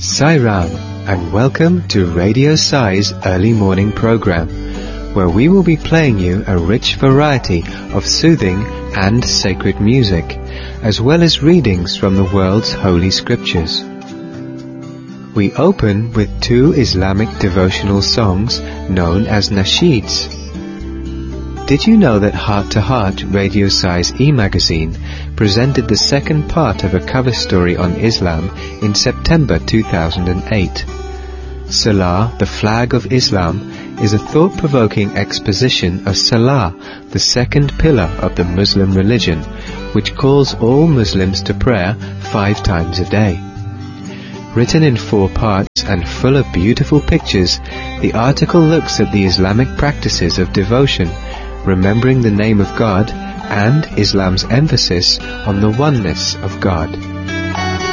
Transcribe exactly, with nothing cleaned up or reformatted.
Sai Ram, and welcome to Radio Sai's early morning program, where we will be playing you a rich variety of soothing and sacred music, as well as readings from the world's holy scriptures. We open with two Islamic devotional songs known as nasheeds. Did you know that Heart to Heart, Radio Sai's e-magazine, presented the second part of a cover story on Islam in September two thousand eight? Salah, the flag of Islam, is a thought-provoking exposition of Salah, the second pillar of the Muslim religion, which calls all Muslims to prayer five times a day. Written in four parts and full of beautiful pictures, the article looks at the Islamic practices of devotion, remembering the name of God, and Islam's emphasis on the oneness of God.